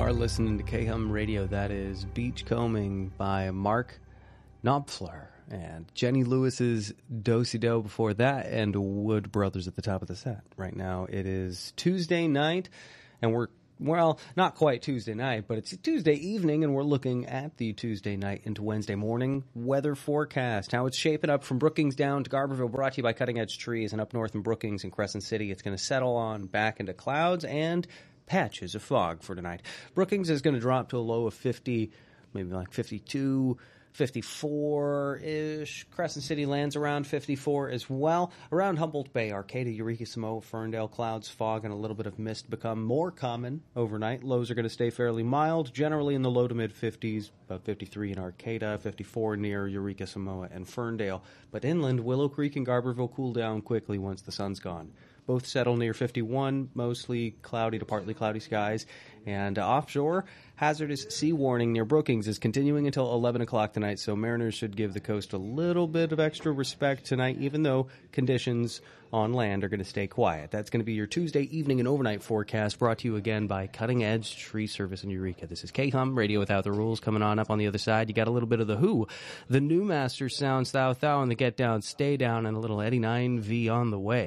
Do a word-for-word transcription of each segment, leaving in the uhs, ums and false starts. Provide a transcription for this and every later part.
are listening to K-Hum Radio. That is Beachcombing by Mark Knopfler and Jenny Lewis's Do-Si-Do before that, and Wood Brothers at the top of the set. Right now it is Tuesday night, and we're, well, not quite Tuesday night, but it's Tuesday evening, and we're looking at the Tuesday night into Wednesday morning weather forecast. How it's shaping up from Brookings down to Garberville, brought to you by Cutting Edge Trees, and up north in Brookings and Crescent City, it's going to settle on back into clouds and patches of fog for tonight. Brookings is going to drop to a low of fifty, maybe like fifty-two, fifty-four-ish. Crescent City lands around fifty-four as well. Around Humboldt Bay, Arcata, Eureka, Samoa, Ferndale, clouds, fog, and a little bit of mist become more common overnight. Lows are going to stay fairly mild, generally in the low to mid-fifties, about fifty-three in Arcata, fifty-four near Eureka, Samoa, and Ferndale. But inland, Willow Creek and Garberville cool down quickly once the sun's gone. Both settle near fifty-one, mostly cloudy to partly cloudy skies. And uh, offshore, hazardous sea warning near Brookings is continuing until eleven o'clock tonight, so mariners should give the coast a little bit of extra respect tonight, even though conditions on land are going to stay quiet. That's going to be your Tuesday evening and overnight forecast, brought to you again by Cutting Edge Tree Service in Eureka. This is K-Hum, Radio Without the Rules, coming on up on the other side. You got a little bit of The Who, the New Master Sounds, Thou Thou, and the Get Down, Stay Down, and a little Eddie nine V on the way.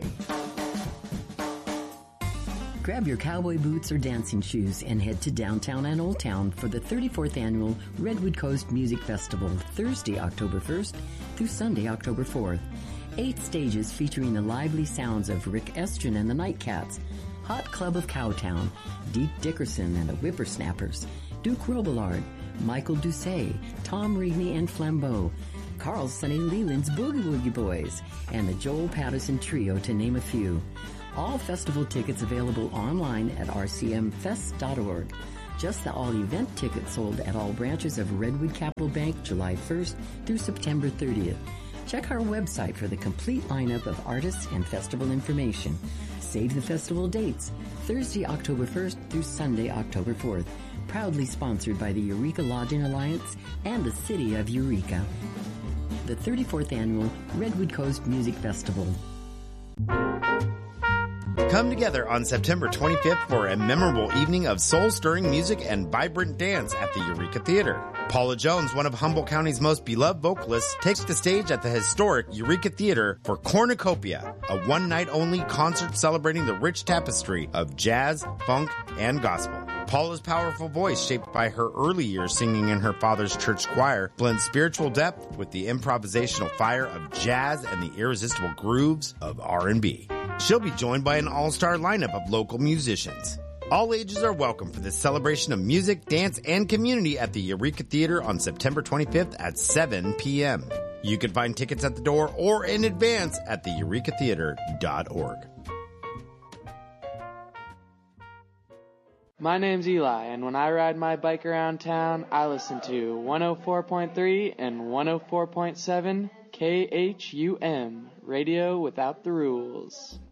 Grab your cowboy boots or dancing shoes and head to downtown and Old Town for the thirty-fourth Annual Redwood Coast Music Festival, Thursday, October first through Sunday, October fourth. Eight stages featuring the lively sounds of Rick Estrin and the Nightcats, Hot Club of Cowtown, Deep Dickerson and the Whippersnappers, Duke Robillard, Michael Doucet, Tom Rigney and Flambeau, Carl Sonny Leland's Boogie Woogie Boys, and the Joel Patterson Trio, to name a few. All festival tickets available online at r c m fest dot org. Just the all-event tickets sold at all branches of Redwood Capital Bank July first through September thirtieth. Check our website for the complete lineup of artists and festival information. Save the festival dates, Thursday, October first through Sunday, October fourth. Proudly sponsored by the Eureka Lodging Alliance and the City of Eureka. The thirty-fourth Annual Redwood Coast Music Festival. Come together on September twenty-fifth for a memorable evening of soul-stirring music and vibrant dance at the Eureka Theater. Paula Jones, one of Humboldt County's most beloved vocalists, takes the stage at the historic Eureka Theater for Cornucopia, a one-night-only concert celebrating the rich tapestry of jazz, funk, and gospel. Paula's powerful voice, shaped by her early years singing in her father's church choir, blends spiritual depth with the improvisational fire of jazz and the irresistible grooves of R and B. She'll be joined by an all-star lineup of local musicians. All ages are welcome for this celebration of music, dance, and community at the Eureka Theater on September twenty-fifth at seven p.m. You can find tickets at the door or in advance at the eureka theater dot org. My name's Eli, and when I ride my bike around town, I listen to one oh four point three and one oh four point seven K H U M, Radio Without the Rules.